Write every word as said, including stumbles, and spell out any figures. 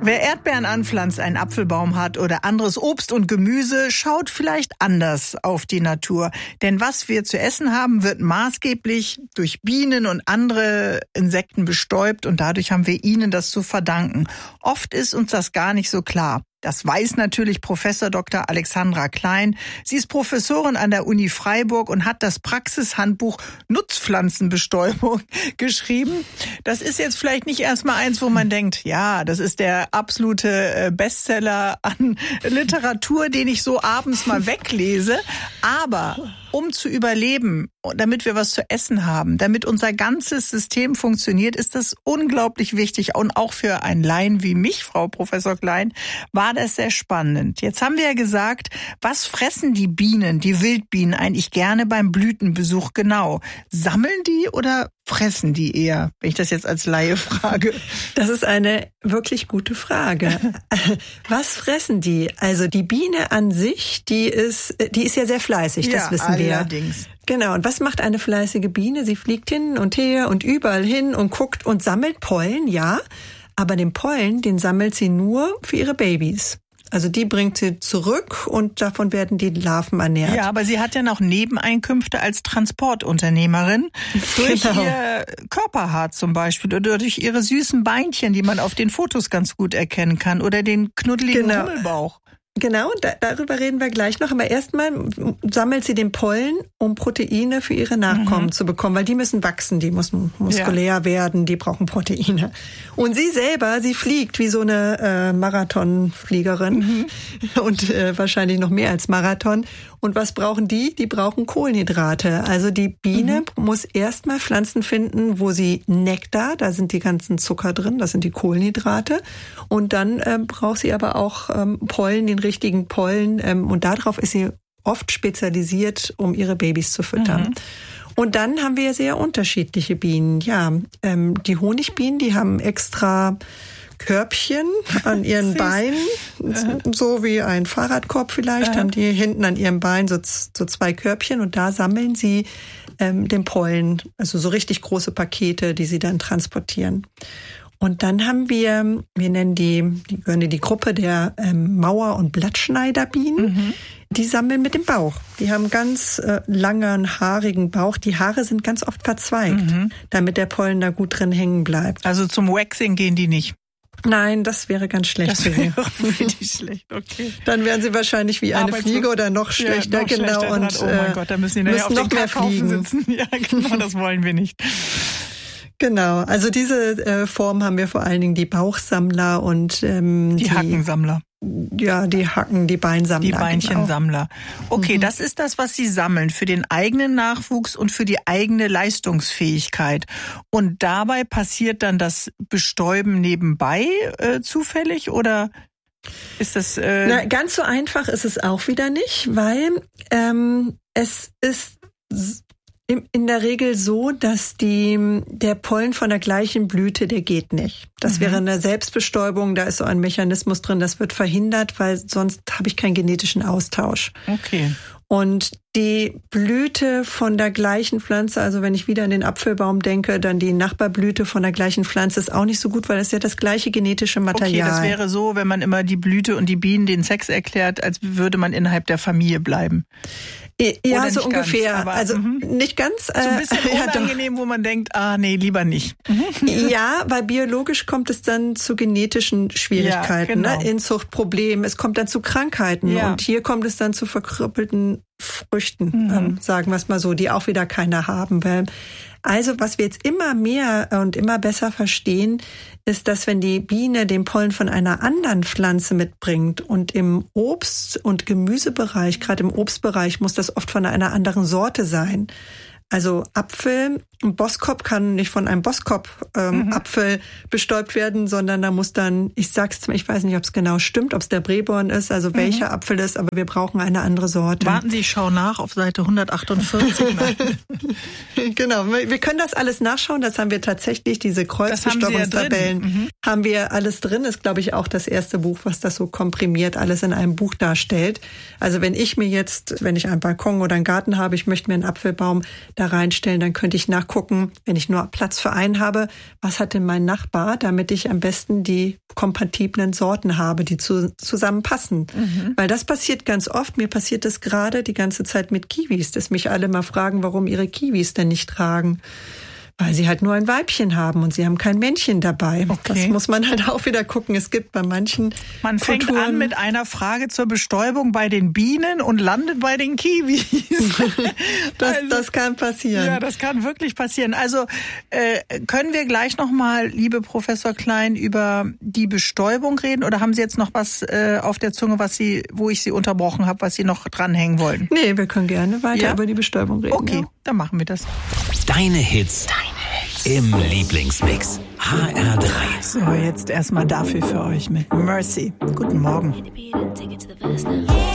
Wer Erdbeeren anpflanzt, einen Apfelbaum hat oder anderes Obst und Gemüse, schaut vielleicht anders auf die Natur. Denn was wir zu essen haben, wird maßgeblich durch Bienen und andere Insekten bestäubt und dadurch haben wir ihnen das zu verdanken. Oft ist uns das gar nicht so klar. Das weiß natürlich Professor Doktor Alexandra Klein. Sie ist Professorin an der Uni Freiburg und hat das Praxishandbuch Nutzpflanzenbestäubung geschrieben. Das ist jetzt vielleicht nicht erstmal eins, wo man denkt, ja, das ist der absolute Bestseller an Literatur, den ich so abends mal weglese. Aber um zu überleben, damit wir was zu essen haben, damit unser ganzes System funktioniert, ist das unglaublich wichtig. Und auch für einen Laien wie mich, Frau Professor Klein, war das sehr spannend. Jetzt haben wir ja gesagt, was fressen die Bienen, die Wildbienen eigentlich gerne beim Blütenbesuch genau? Sammeln die oder fressen die eher, wenn ich das jetzt als Laie frage? Das ist eine wirklich gute Frage. Was fressen die? Also die Biene an sich, die ist, die ist ja sehr fleißig, das ja, wissen wir. Allerdings. Genau. Und was macht eine fleißige Biene? Sie fliegt hin und her und überall hin und guckt und sammelt Pollen, ja. Aber den Pollen, den sammelt sie nur für ihre Babys. Also die bringt sie zurück und davon werden die Larven ernährt. Ja, aber sie hat ja noch Nebeneinkünfte als Transportunternehmerin. Durch genau. ihr Körperhaar zum Beispiel oder durch ihre süßen Beinchen, die man auf den Fotos ganz gut erkennen kann, oder den knuddeligen genau. Rummelbauch. Genau, da, darüber reden wir gleich noch. Aber erstmal sammelt sie den Pollen, um Proteine für ihre Nachkommen mhm. zu bekommen, weil die müssen wachsen, die müssen muskulär ja. werden, die brauchen Proteine. Und sie selber, sie fliegt wie so eine äh, Marathonfliegerin mhm. und äh, wahrscheinlich noch mehr als Marathon. Und was brauchen die? Die brauchen Kohlenhydrate. Also die Biene mhm. muss erstmal Pflanzen finden, wo sie Nektar, da sind die ganzen Zucker drin, das sind die Kohlenhydrate. Und dann äh, braucht sie aber auch ähm, Pollen, den richtigen Pollen. Ähm, und darauf ist sie oft spezialisiert, um ihre Babys zu füttern. Mhm. Und dann haben wir sehr unterschiedliche Bienen. Ja, ähm, die Honigbienen, die haben extra Körbchen an ihren Beinen, so wie ein Fahrradkorb vielleicht, äh. haben die hinten an ihrem Bein so, so zwei Körbchen und da sammeln sie ähm, den Pollen, also so richtig große Pakete, die sie dann transportieren. Und dann haben wir, wir nennen die, die gehören in die Gruppe der ähm, Mauer- und Blattschneiderbienen. Mhm. Die sammeln mit dem Bauch. Die haben ganz äh, langen, haarigen Bauch. Die Haare sind ganz oft verzweigt, mhm. damit der Pollen da gut drin hängen bleibt. Also zum Waxing gehen die nicht? Nein, das wäre ganz schlecht. Das wäre richtig schlecht, okay. Dann wären sie wahrscheinlich wie eine Fliege oder noch schlechter, ja, noch genau. Schlechter und oh mein Gott, da müssen die nachher auf noch den mehr fliegen sitzen. Ja, genau, das wollen wir nicht. Genau, also diese äh, Form haben wir vor allen Dingen die Bauchsammler und ähm, die, die Hackensammler. Ja, die Hacken, die Beinsammler. Die Beinchensammler. Genau. Okay, mhm. das ist das, was Sie sammeln für den eigenen Nachwuchs und für die eigene Leistungsfähigkeit. Und dabei passiert dann das Bestäuben nebenbei äh, zufällig oder ist das... Äh Na, ganz so einfach ist es auch wieder nicht, weil ähm, es ist... in der Regel so, dass die, der Pollen von der gleichen Blüte, der geht nicht. Das mhm. wäre eine Selbstbestäubung, da ist so ein Mechanismus drin, das wird verhindert, weil sonst habe ich keinen genetischen Austausch. Okay. Und die Blüte von der gleichen Pflanze, also wenn ich wieder an den Apfelbaum denke, dann die Nachbarblüte von der gleichen Pflanze ist auch nicht so gut, weil das ist ja das gleiche genetische Material. Okay, das wäre so, wenn man immer die Blüte und die Bienen den Sex erklärt, als würde man innerhalb der Familie bleiben. Ja, Oder so nicht ungefähr. Ganz, aber, also m- nicht ganz. So ein bisschen äh, unangenehm, ja, wo man denkt, ah nee, lieber nicht. Ja, weil biologisch kommt es dann zu genetischen Schwierigkeiten, ja, genau. ne? Inzuchtproblemen, es kommt dann zu Krankheiten ja. und hier kommt es dann zu verkrüppelten Früchten, mhm. ähm, sagen wir es mal so, die auch wieder keiner haben will. Also was wir jetzt immer mehr und immer besser verstehen, ist, dass wenn die Biene den Pollen von einer anderen Pflanze mitbringt und im Obst- und Gemüsebereich, gerade im Obstbereich, muss das oft von einer anderen Sorte sein. Also Apfel, ein Boskop kann nicht von einem Boskop-Apfel ähm, mhm. bestäubt werden, sondern da muss dann, ich sag's zwar, ich weiß nicht, ob es genau stimmt, ob es der Breborn ist, also mhm. welcher Apfel ist, aber wir brauchen eine andere Sorte. Warten Sie, ich schau nach auf Seite hundertachtundvierzig. Genau, wir können das alles nachschauen, das haben wir tatsächlich, diese Kreuzbestäubungstabellen haben, ja mhm. haben wir alles drin, ist glaube ich auch das erste Buch, was das so komprimiert alles in einem Buch darstellt. Also wenn ich mir jetzt, wenn ich einen Balkon oder einen Garten habe, ich möchte mir einen Apfelbaum, da reinstellen. Dann könnte ich nachgucken, wenn ich nur Platz für einen habe, was hat denn mein Nachbar, damit ich am besten die kompatiblen Sorten habe, die zu, zusammenpassen. Mhm. Weil das passiert ganz oft. Mir passiert das gerade die ganze Zeit mit Kiwis, dass mich alle mal fragen, warum ihre Kiwis denn nicht tragen. Weil sie halt nur ein Weibchen haben und sie haben kein Männchen dabei. Okay. Das muss man halt auch wieder gucken. Es gibt bei manchen Man fängt Kulturen an mit einer Frage zur Bestäubung bei den Bienen und landet bei den Kiwis. das, also, das kann passieren. Ja, das kann wirklich passieren. Also äh, können wir gleich nochmal, liebe Professor Klein, über die Bestäubung reden? Oder haben Sie jetzt noch was äh, auf der Zunge, was Sie, wo ich Sie unterbrochen habe, was Sie noch dranhängen wollen? Nee, wir können gerne weiter ja? über die Bestäubung reden. Okay, ja. dann machen wir das. Deine Hits. Deine Hits. Im Lieblingsmix. H R drei. So, jetzt erstmal dafür für euch mit Mercy. Guten Morgen.